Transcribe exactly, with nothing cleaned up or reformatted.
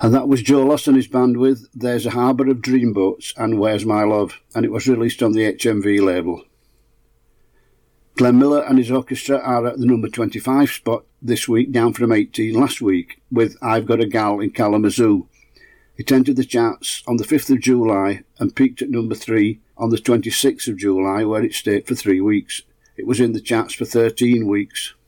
And that was Joe Loss and his band with There's a Harbour of Dreamboats and Where's My Love, and it was released on the H M V label. Glenn Miller and his orchestra are at the number twenty-five spot this week, down from eighteen last week, with I've Got a Gal in Kalamazoo. It entered the charts on the fifth of July and peaked at number three on the twenty-sixth of July, where it stayed for three weeks. It was in the charts for thirteen weeks.